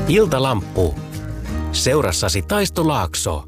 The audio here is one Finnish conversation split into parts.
Iltalamppu. Seurassasi Taisto Laakso.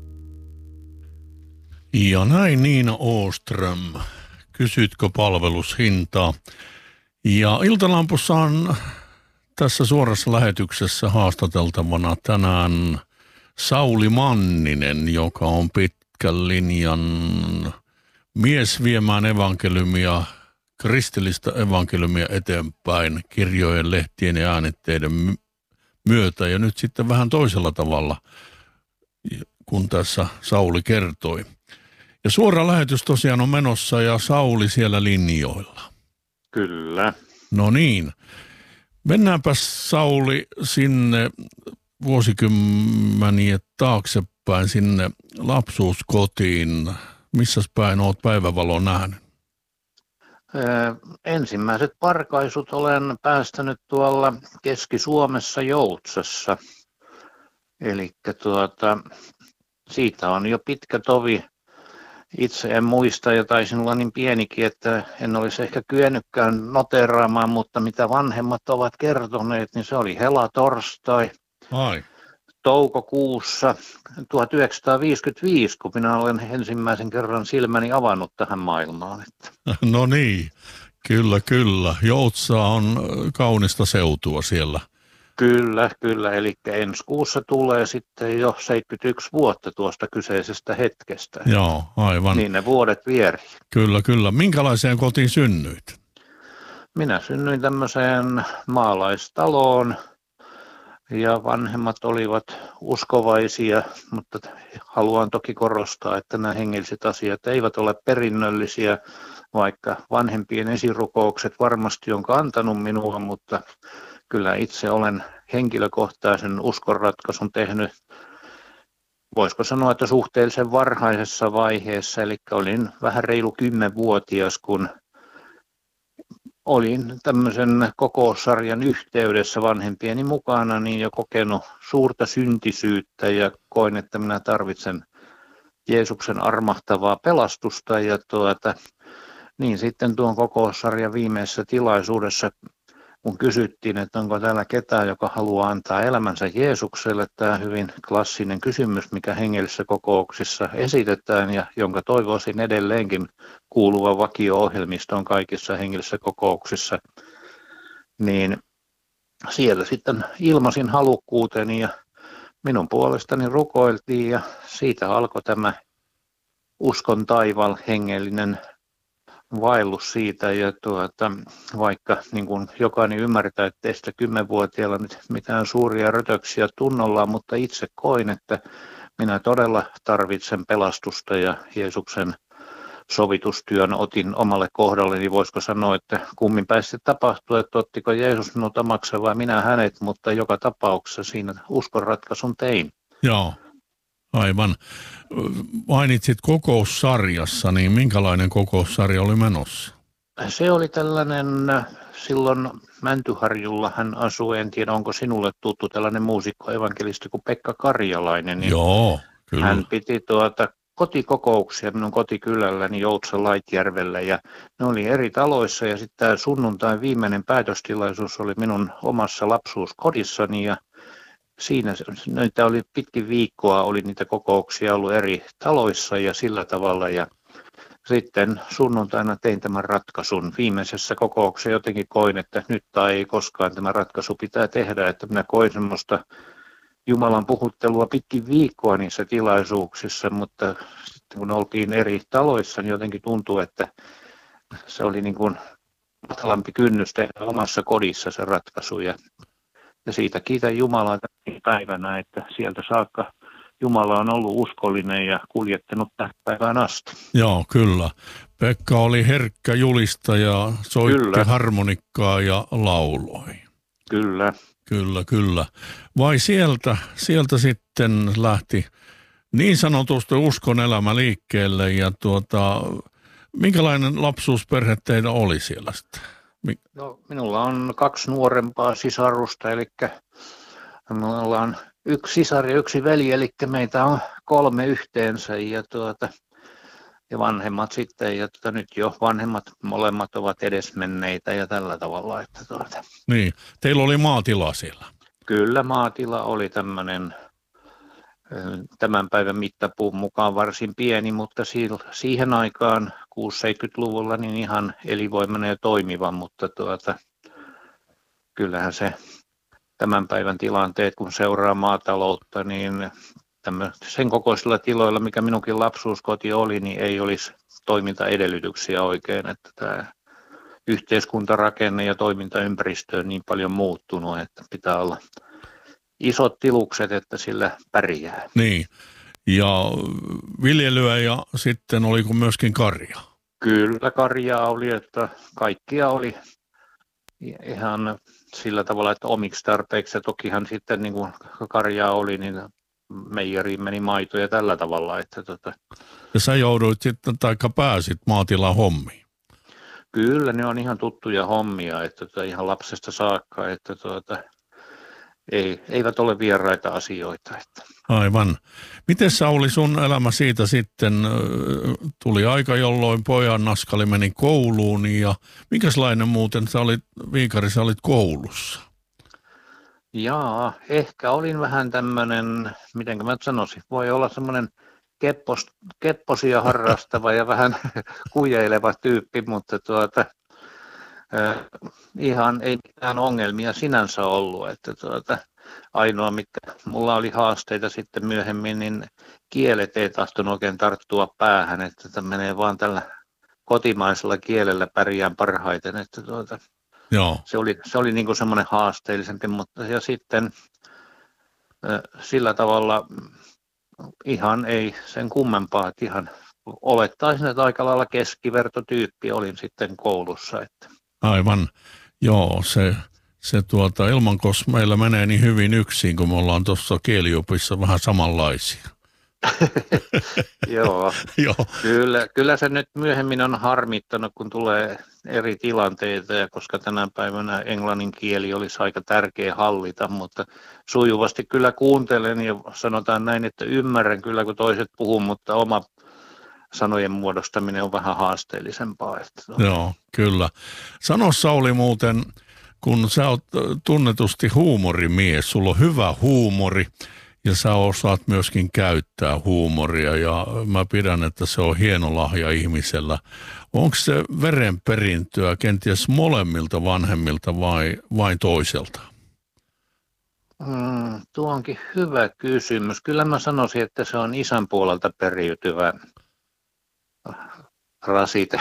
Ja näin Niina Åström. Kysytkö palvelushintaa? Ja Iltalampussa on tässä suorassa lähetyksessä haastateltavana tänään Sauli Manninen, joka on pitkän linjan mies viemään evankeliumia, kristillistä evankeliumia eteenpäin kirjojen, lehtien ja äänitteiden myötä. Ja nyt sitten vähän toisella tavalla, kun tässä Sauli kertoi. Ja suora lähetys tosiaan on menossa ja Sauli siellä linjoilla. Kyllä. No niin. Mennäänpäs Sauli sinne vuosikymmeniä taaksepäin sinne lapsuuskotiin. Missäs päin olet päivävalon nähnyt? Ensimmäiset parkaisut olen päästänyt tuolla Keski-Suomessa Joutsassa. Eli siitä on jo pitkä tovi. Itse en muista ja taisin olla niin pienikin, että en olisi ehkä kyennytkään noteraamaan, mutta mitä vanhemmat ovat kertoneet, niin se oli helatorstai. Ai. Toukokuussa 1955, kun minä olen ensimmäisen kerran silmäni avannut tähän maailmaan. No niin, kyllä. Joutsa on kaunista seutua siellä. Kyllä. Eli ensi kuussa tulee sitten jo 71 vuotta tuosta kyseisestä hetkestä. Joo, aivan. Niin ne vuodet vieri. Kyllä. Minkälaiseen kotiin synnyit? Minä synnyin tämmöiseen maalaistaloon. Ja vanhemmat olivat uskovaisia, mutta haluan toki korostaa, että nämä hengelliset asiat eivät ole perinnöllisiä, vaikka vanhempien esirukoukset varmasti on kantanut minua, mutta kyllä itse olen henkilökohtaisen uskonratkaisun tehnyt, voisiko sanoa, että suhteellisen varhaisessa vaiheessa, eli olin vähän reilu 10-vuotias, kun olin tämmöisen kokoussarjan yhteydessä vanhempieni mukana niin jo kokenut suurta syntisyyttä ja koin, että minä tarvitsen Jeesuksen armahtavaa pelastusta. Ja niin sitten tuon kokoussarjan viimeisessä tilaisuudessa, kun kysyttiin, että onko täällä ketään, joka haluaa antaa elämänsä Jeesukselle, tämä hyvin klassinen kysymys, mikä hengellisissä kokouksissa esitetään ja jonka toivoisin edelleenkin kuuluvan vakio-ohjelmistoon kaikissa hengellisissä kokouksissa, niin siellä sitten ilmaisin halukkuuteni ja minun puolestani rukoiltiin ja siitä alkoi tämä uskon taival hengellinen vaellus siitä ja vaikka niin kuin jokainen ymmärtää, että teistä 10-vuotiailla nyt mitään suuria rötöksiä tunnollaan, mutta itse koin, että minä todella tarvitsen pelastusta ja Jeesuksen sovitustyön otin omalle kohdalleni. Voisiko sanoa, että kummin päästä tapahtui, että ottiko Jeesus minut omakseen vai minä hänet, mutta joka tapauksessa siinä uskonratkaisun tein. Joo. Aivan. Mainitsit kokoussarjassa, niin minkälainen kokoussarja oli menossa? Se oli tällainen, silloin Mäntyharjulla hän asui, en tiedä onko sinulle tuttu tällainen muusikko evankelisti kuin Pekka Karjalainen. Niin joo, kyllä. Hän piti kotikokouksia minun kotikylälläni Joutsan Laitjärvellä ja ne oli eri taloissa ja sitten tämä sunnuntain viimeinen päätöstilaisuus oli minun omassa lapsuuskodissani ja siinä niitä oli pitkin viikkoa, oli niitä kokouksia ollut eri taloissa ja sillä tavalla ja sitten sunnuntaina tein tämän ratkaisun. Viimeisessä kokouksessa jotenkin koin, että nyt tai ei koskaan tämä ratkaisu pitää tehdä, että minä koin semmoista Jumalan puhuttelua pitkin viikkoa niissä tilaisuuksissa, mutta sitten kun oltiin eri taloissa, niin jotenkin tuntui, että se oli niin kuin matalampi kynnys tehdä omassa kodissa se ratkaisu ja siitä kiitän Jumalaa päivänä, että sieltä saakka Jumala on ollut uskollinen ja kuljettanut tähän päivään asti. Joo, kyllä. Pekka oli herkkä julistaja, soitti harmonikkaa ja lauloi. Kyllä. Kyllä. Vai sieltä sitten lähti niin sanotusti uskon elämä liikkeelle ja minkälainen lapsuusperhe teillä oli siellä sitten? No, minulla on 2 nuorempaa sisarusta, eli minulla on 1 sisar ja 1 veli, eli meitä on 3 yhteensä ja vanhemmat sitten, ja nyt jo vanhemmat molemmat ovat edesmenneitä ja tällä tavalla. Niin, teillä oli maatila siellä? Kyllä maatila oli tämmöinen tämän päivän mittapuun mukaan varsin pieni, mutta siihen aikaan 60-70-luvulla niin ihan elinvoimainen ja toimiva, mutta kyllähän se tämän päivän tilanteet, kun seuraa maataloutta, niin sen kokoisilla tiloilla, mikä minunkin lapsuuskoti oli, niin ei olisi toimintaedellytyksiä oikein, että tämä yhteiskuntarakenne ja toimintaympäristö on niin paljon muuttunut, että pitää olla isot tilukset, että sillä pärjää. Niin, ja viljelyä ja sitten oliko myöskin karja? Kyllä karjaa oli, että kaikkia oli ihan sillä tavalla, että omiksi tarpeiksi, ja tokihan sitten niin kuin karjaa oli, niin meijeriin meni maito ja tällä tavalla. Että Ja sä jouduit sitten, taikka pääsit maatilan hommiin? Kyllä, ne on ihan tuttuja hommia, että ihan lapsesta saakka, että eivät ole vieraita asioita. Että. Aivan. Miten Sauli sun elämä siitä sitten, tuli aika, jolloin pojan naskali meni kouluun, ja minkälainen muuten Viikari, sä olit koulussa? Jaa, ehkä olin vähän tämmöinen, mitenkä mä sanoisin, voi olla semmoinen kepposia harrastava ja vähän kujeileva tyyppi, mutta ihan ei mitään ongelmia sinänsä ollut, että ainoa mitkä mulla oli haasteita sitten myöhemmin, niin kielet ei tahtonut oikein tarttua päähän, että menee vaan tällä kotimaisella kielellä pärjään parhaiten, että Joo. Se oli niin kuin semmoinen haasteellisempi, mutta ja sitten sillä tavalla ihan ei sen kummempaa, että ihan olettaisin, että aika lailla keskivertotyyppi olin sitten koulussa. Että. Aivan, joo, se Ilmankos meillä menee niin hyvin yksin, kun me ollaan tuossa kieliopissa vähän samanlaisia. Joo, kyllä se nyt myöhemmin on harmittanut, kun tulee eri tilanteita, ja koska tänä päivänä englannin kieli olisi aika tärkeä hallita, mutta sujuvasti kyllä kuuntelen ja sanotaan näin, että ymmärrän kyllä, kun toiset puhuu, mutta oma sanojen muodostaminen on vähän haasteellisempaa. Joo, kyllä. Sano Sauli muuten, kun sä oot tunnetusti huumorimies, sulla on hyvä huumori, ja sä osaat myöskin käyttää huumoria, ja mä pidän, että se on hieno lahja ihmisellä. Onko se verenperintöä kenties molemmilta vanhemmilta vai vain toiselta? Tuo onkin hyvä kysymys. Kyllä mä sanoisin, että se on isän puolelta periytyvä rasite.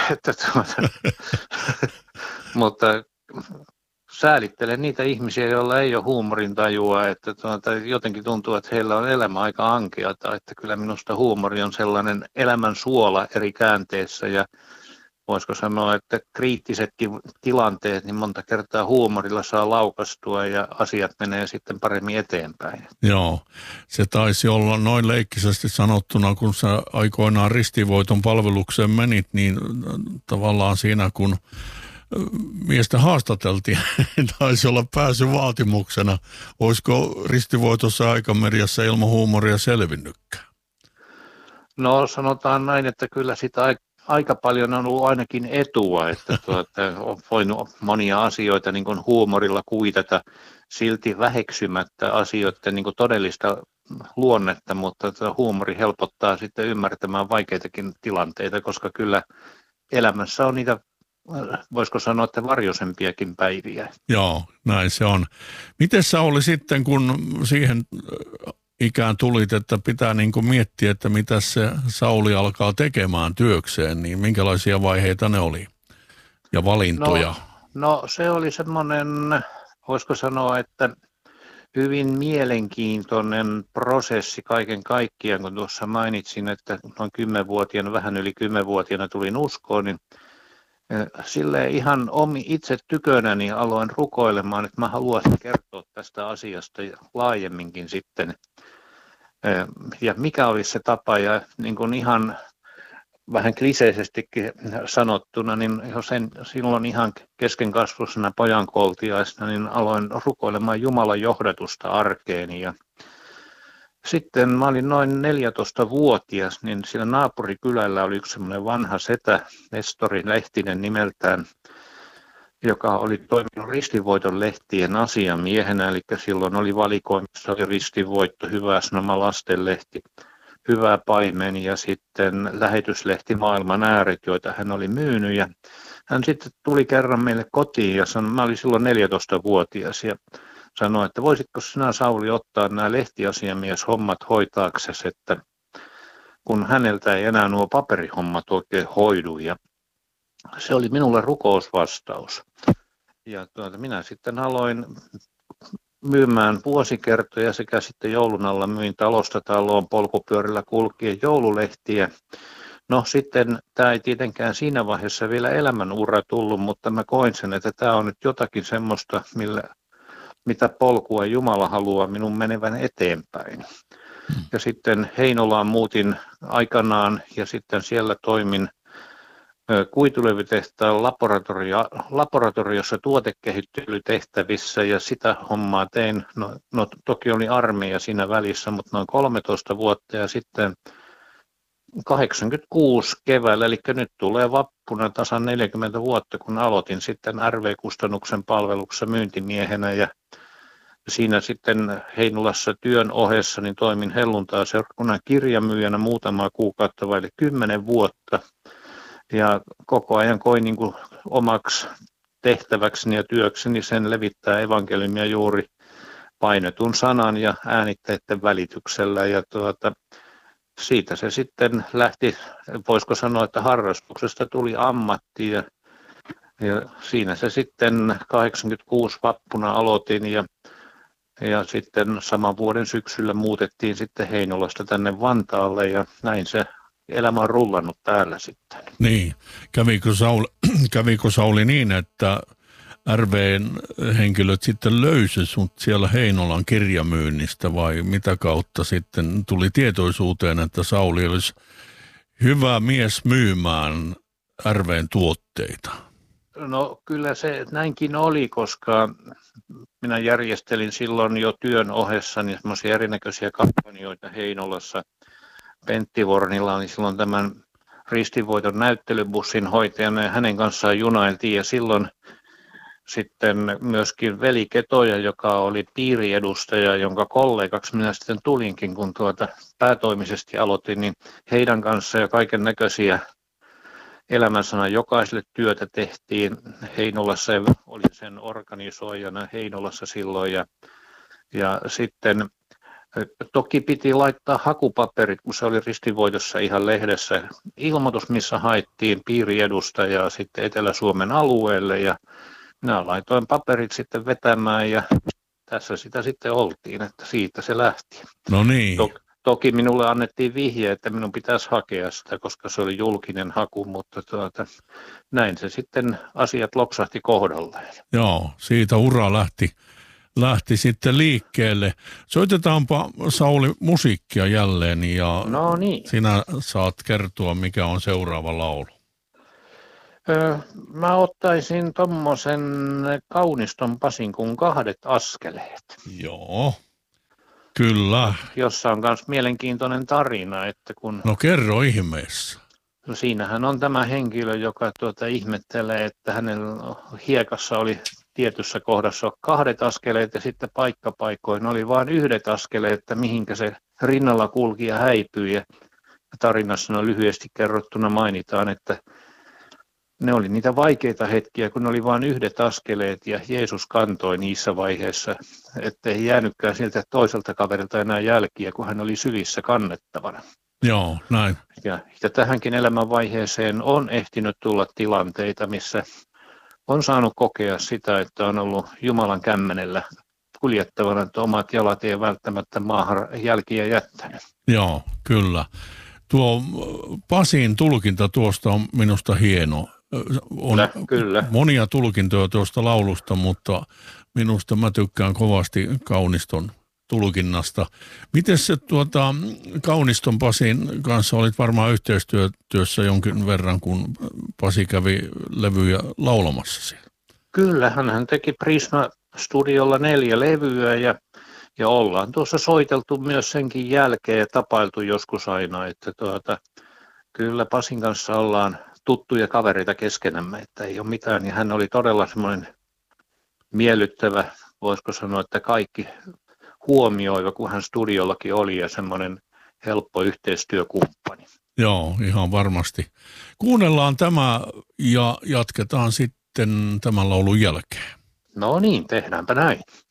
Mutta säälittelen niitä ihmisiä, joilla ei ole huumorintajua, että jotenkin tuntuu, että heillä on elämä aika ankeata, että kyllä minusta huumori on sellainen elämän suola eri käänteissä, ja voisiko sanoa, että kriittisetkin tilanteet, niin monta kertaa huumorilla saa laukastua ja asiat menee sitten paremmin eteenpäin. Joo, se taisi olla noin leikkisesti sanottuna, kun sä aikoinaan ristivoiton palvelukseen menit, niin tavallaan siinä kun miestä haastateltiin, taisi olla pääsyvaatimuksena. Olisiko ristivoitossa aikameriassa ilman huumoria selvinnytkään? No sanotaan näin, että kyllä sitä aika paljon on ollut ainakin etua, että on voinut monia asioita niin kuin huumorilla kuitata silti väheksymättä asioiden niin kuin todellista luonnetta, mutta huumori helpottaa sitten ymmärtämään vaikeitakin tilanteita, koska kyllä elämässä on niitä, voisiko sanoa, että varjoisempiakin päiviä. Joo, näin se on. Miten Sauli sitten, kun siihen ikään tulit, että pitää niin kuin miettiä, että mitä se Sauli alkaa tekemään työkseen, niin minkälaisia vaiheita ne oli ja valintoja? No se oli semmoinen, voisiko sanoa, että hyvin mielenkiintoinen prosessi kaiken kaikkiaan, kun tuossa mainitsin, että noin 10-vuotiaana, vähän yli 10-vuotiaana tulin uskoon, niin silleen ihan itse tykönäni aloin rukoilemaan, että mä haluaisin kertoa tästä asiasta laajemminkin sitten. Ja mikä olisi se tapa, ja niin kuin ihan vähän kliseisestikin sanottuna, niin silloin ihan keskenkasvuisena pojankoltiaisena, niin aloin rukoilemaan Jumalan johdatusta arkeeni. Ja sitten mä olin noin 14-vuotias, niin siellä naapurikylällä oli yksi semmoinen vanha setä, Nestori Lehtinen nimeltään, joka oli toiminut Ristinvoiton lehtien asiamiehenä, eli silloin oli valikoimissa oli Ristinvoitto, Hyvä Sanoma, Lastenlehti, Hyvä Paimen ja sitten lähetyslehti Maailman ääret, joita hän oli myynyt. Ja hän sitten tuli kerran meille kotiin ja sanoi, mä olin silloin 14-vuotias ja sanoi, että voisitko sinä Sauli ottaa nämä lehtiasiamieshommat hoitaaksesi, että kun häneltä ei enää nuo paperihommat oikein hoidu. Ja se oli minulle rukousvastaus. Ja minä sitten aloin myymään vuosikertoja sekä sitten joulun alla myin talosta taloon polkupyörillä kulkien joululehtiä. No sitten tämä ei tietenkään siinä vaiheessa vielä elämänura tullut, mutta mä koin sen, että tämä on nyt jotakin semmoista, mitä polkua Jumala haluaa minun menevän eteenpäin. Ja sitten Heinolaan muutin aikanaan ja sitten siellä toimin kuitulevytehtaan laboratoriossa tuotekehittelytehtävissä ja sitä hommaa tein. No toki oli armeija siinä välissä, mutta noin 13 vuotta ja sitten 86 keväällä, eli nyt tulee vappuna tasan 40 vuotta, kun aloitin sitten RV-kustannuksen palveluksessa myyntimiehenä ja siinä sitten Heinolassa työn ohessa niin toimin helluntai-seurakunnan kirjamyyjänä muutamaa kuukautta vaille 10 vuotta. Ja koko ajan koin niin kuin omaksi tehtäväkseni ja työkseni sen levittää evankeliumia juuri painetun sanan ja äänitteiden välityksellä. Ja siitä se sitten lähti, voisiko sanoa, että harrastuksesta tuli ammatti ja siinä se sitten 86 vappuna aloitin ja sitten saman vuoden syksyllä muutettiin sitten Heinolasta tänne Vantaalle ja näin se elämä on rullannut täällä sitten. Niin. Kävikö Sauli niin, että RVn henkilöt sitten löysi sut siellä Heinolan kirjamyynnistä vai mitä kautta sitten tuli tietoisuuteen, että Sauli olisi hyvä mies myymään RVn tuotteita? No kyllä se näinkin oli, koska minä järjestelin silloin jo työn ohessani semmoisia erinäköisiä kampanjoita Heinolassa. Pentti Vornilla oli silloin tämän Ristinvoiton näyttelybussin hoitajana ja hänen kanssaan junailtiin ja silloin sitten myöskin Veli Ketoja, joka oli piiriedustaja, jonka kollegaksi minä sitten tulinkin, kun päätoimisesti aloitin, niin heidän kanssaan ja kaiken näköisiä elämänsanan jokaiselle työtä tehtiin Heinolassa ja olin sen organisoijana Heinolassa silloin ja sitten toki piti laittaa hakupaperit, kun se oli Ristinvoitossa ihan lehdessä ilmoitus, missä haettiin piiriedustajaa sitten Etelä-Suomen alueelle ja minä laitoin paperit sitten vetämään ja tässä sitä sitten oltiin, että siitä se lähti. No niin. Toki minulle annettiin vihje, että minun pitäisi hakea sitä, koska se oli julkinen haku, mutta näin se sitten asiat loksahti kohdalleen. Joo, siitä ura lähti sitten liikkeelle. Soitetaanpa Sauli musiikkia jälleen ja no niin. Sinä saat kertoa, mikä on seuraava laulu. Mä ottaisin tommosen Kauniston Pasin kuin 2 askeleet. Joo, kyllä. Jossa on myös mielenkiintoinen tarina, että kun... No kerro ihmeessä. No siinähän on tämä henkilö, joka ihmettelee, että hänellä hiekassa oli tietyssä kohdassa 2 askeleet ja sitten paikkapaikoin oli vain 1 askeleet, että mihinkä se rinnalla kulkija häipyi. Ja tarinassa lyhyesti kerrottuna mainitaan, että ne oli niitä vaikeita hetkiä, kun ne oli vain 1 askeleet ja Jeesus kantoi niissä vaiheissa, ettei jäänytkään siltä toiselta kaverilta enää jälkiä, kun hän oli sylissä kannettavana. Joo, näin. Ja tähänkin elämänvaiheeseen on ehtinyt tulla tilanteita, missä on saanut kokea sitä, että on ollut Jumalan kämmenellä kuljettavana, että omat jalat ei välttämättä maahan jälkiä jättänyt. Joo, kyllä. Tuo Pasin tulkinta tuosta on minusta hieno. On kyllä. Monia tulkintoja tuosta laulusta, mutta minusta mä tykkään kovasti Kauniston tulkinnasta. Miten se Kauniston Pasin kanssa olit varmaan yhteistyössä jonkin verran, kun Pasi kävi levyjä laulamassa siellä? Kyllä, hän teki Prisma-studiolla 4 levyä ja ollaan tuossa soiteltu myös senkin jälkeen ja tapailtu joskus aina, että kyllä Pasin kanssa ollaan tuttuja kavereita keskenämme, että ei ole mitään. Ja hän oli todella semmoinen miellyttävä, voisiko sanoa, että kaikki huomioiva, kun hän studiollakin oli ja semmoinen helppo yhteistyökumppani. Joo, ihan varmasti. Kuunnellaan tämä ja jatketaan sitten tämän laulun jälkeen. No niin, tehdäänpä näin.